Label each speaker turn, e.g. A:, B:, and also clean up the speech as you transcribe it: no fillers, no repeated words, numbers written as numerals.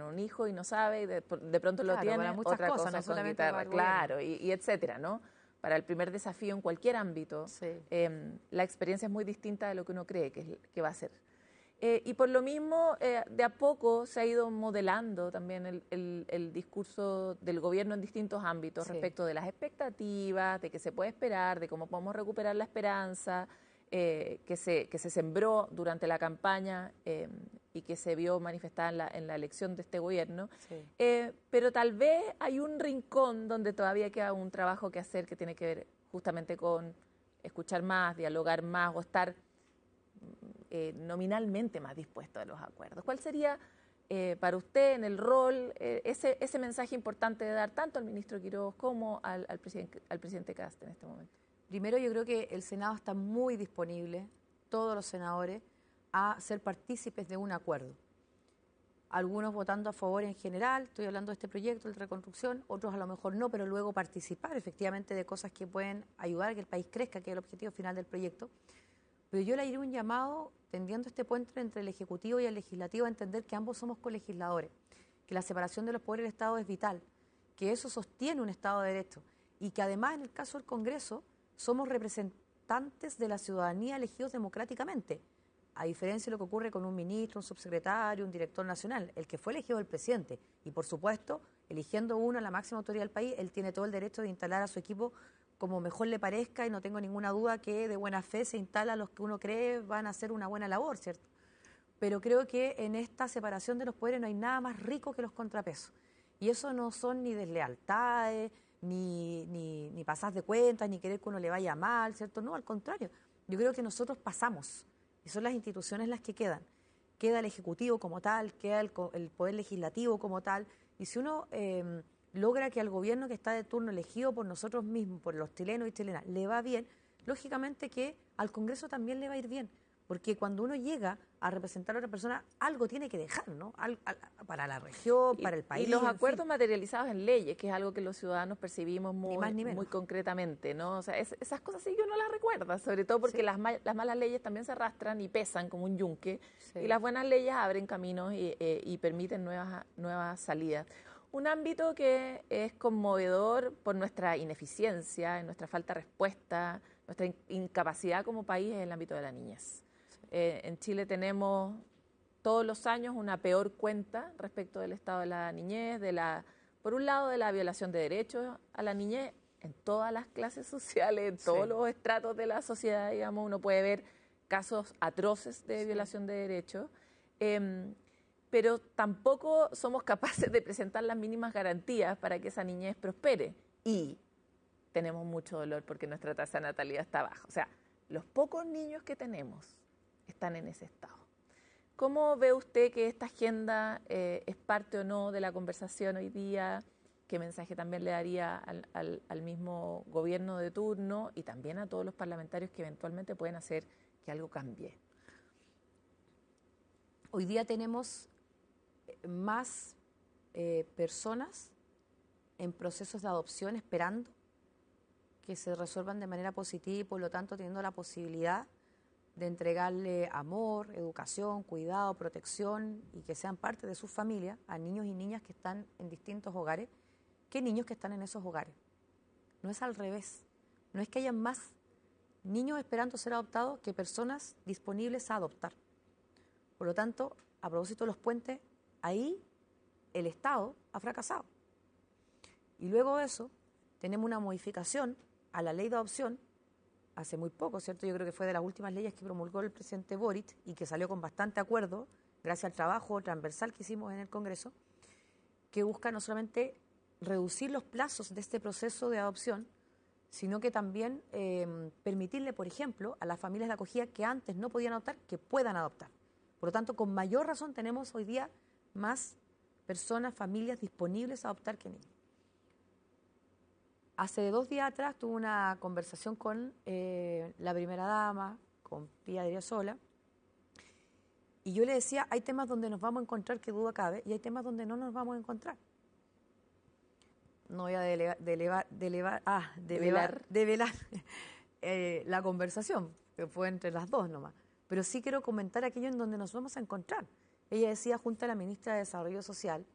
A: tener un hijo y no sabe, y de pronto lo
B: Claro,
A: tiene,
B: para muchas
A: otra
B: cosas,
A: cosa
B: no
A: con
B: solamente
A: guitarra,
B: para el
A: claro, y etcétera, ¿no? Para el primer desafío en cualquier ámbito,
B: Sí.
A: la experiencia es muy distinta de lo que uno cree que va a ser. Y por lo mismo, de a poco se ha ido modelando también el discurso del gobierno en distintos ámbitos
B: Sí.
A: respecto de las expectativas, de qué se puede esperar, de cómo podemos recuperar la esperanza, que se sembró durante la campaña y que se vio manifestada en la elección de este gobierno.
B: Sí.
A: Pero tal vez hay un rincón donde todavía queda un trabajo que hacer que tiene que ver justamente con escuchar más, dialogar más o estar nominalmente más dispuesto a los acuerdos. ¿Cuál sería para usted en el rol ese mensaje importante de dar tanto al ministro Quiroz como al presidente Kast en este momento?
B: Primero, yo creo que el Senado está muy disponible, todos los senadores, a ser partícipes de un acuerdo. Algunos votando a favor en general, estoy hablando de este proyecto de reconstrucción, otros a lo mejor no, pero luego participar efectivamente de cosas que pueden ayudar a que el país crezca, que es el objetivo final del proyecto. Pero yo le haré un llamado, tendiendo este puente entre el Ejecutivo y el Legislativo, a entender que ambos somos colegisladores, que la separación de los poderes del Estado es vital, que eso sostiene un Estado de Derecho y que además en el caso del Congreso somos representantes de la ciudadanía elegidos democráticamente, a diferencia de lo que ocurre con un ministro, un subsecretario, un director nacional, el que fue elegido el presidente. Y por supuesto, eligiendo uno a la máxima autoridad del país, él tiene todo el derecho de instalar a su equipo como mejor le parezca y no tengo ninguna duda que de buena fe se instala a los que uno cree van a hacer una buena labor, ¿cierto? Pero creo que en esta separación de los poderes no hay nada más rico que los contrapesos. Y eso no son ni deslealtades, ni pasar de cuentas, ni querer que uno le vaya mal, ¿cierto? No, al contrario. Yo creo que nosotros pasamos y son las instituciones las que quedan. Queda el Ejecutivo como tal, queda el Poder Legislativo como tal. Y si uno logra que al gobierno que está de turno elegido por nosotros mismos, por los chilenos y chilenas, le va bien, lógicamente que al Congreso también le va a ir bien. Porque cuando uno llega a representar a otra persona, algo tiene que dejar, ¿no? Para la región, para el país.
A: Y los
B: en
A: acuerdos
B: fin.
A: materializados en leyes, que es algo que los ciudadanos percibimos
B: Ni más ni menos.
A: muy concretamente, ¿no? O sea, esas cosas sí que uno las recuerda, sobre todo porque
B: Sí.
A: las malas leyes también se arrastran y pesan como un yunque,
B: Sí.
A: y las buenas leyes abren caminos y permiten nuevas salidas. Un ámbito que es conmovedor por nuestra ineficiencia, nuestra falta de respuesta, nuestra incapacidad como país es el ámbito de la niñez. En Chile tenemos todos los años una peor cuenta respecto del estado de la niñez, por un lado de la violación de derechos a la niñez en todas las clases sociales, en todos los estratos de la sociedad, digamos, uno puede ver casos atroces de violación de derechos, pero tampoco somos capaces de presentar las mínimas garantías para que esa niñez prospere. Y tenemos mucho dolor porque nuestra tasa de natalidad está baja. O sea, los pocos niños que tenemos están en ese estado. ¿Cómo ve usted que esta agenda es parte o no de la conversación hoy día? ¿Qué mensaje también le daría al mismo gobierno de turno y también a todos los parlamentarios que eventualmente pueden hacer que algo cambie?
B: Hoy día tenemos más personas en procesos de adopción esperando que se resuelvan de manera positiva y por lo tanto teniendo la posibilidad de entregarle amor, educación, cuidado, protección y que sean parte de su familia a niños y niñas que están en distintos hogares, que niños que están en esos hogares. No es al revés. No es que haya más niños esperando ser adoptados que personas disponibles a adoptar. Por lo tanto, a propósito de los puentes, ahí el Estado ha fracasado. Y luego de eso, tenemos una modificación a la ley de adopción hace muy poco, ¿cierto? Yo creo que fue de las últimas leyes que promulgó el presidente Boric y que salió con bastante acuerdo, gracias al trabajo transversal que hicimos en el Congreso, que busca no solamente reducir los plazos de este proceso de adopción, sino que también permitirle, por ejemplo, a las familias de acogida que antes no podían adoptar, que puedan adoptar. Por lo tanto, con mayor razón tenemos hoy día más personas, familias disponibles a adoptar que niños. Hace 2 días atrás tuve una conversación con la primera dama, con Pía Adriasola, y yo le decía, hay temas donde nos vamos a encontrar, que duda cabe, y hay temas donde no nos vamos a encontrar. No voy a develar la conversación, que fue entre las dos nomás, pero sí quiero comentar aquello en donde nos vamos a encontrar. Ella decía, junto a la ministra de Desarrollo Social,